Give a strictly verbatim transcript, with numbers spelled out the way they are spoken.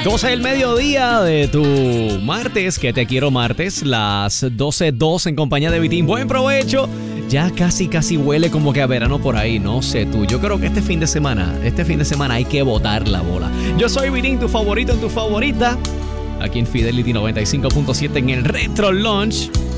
doce del mediodía de tu martes, que te quiero martes, las doce dos en compañía de Vitín. Buen provecho. Ya casi, casi huele como que a verano por ahí, no sé tú. Yo creo que este fin de semana, este fin de semana hay que botar la bola. Yo soy Vitín, tu favorito en tu favorita. Aquí en Fidelity noventa y cinco punto siete en el Retro Launch.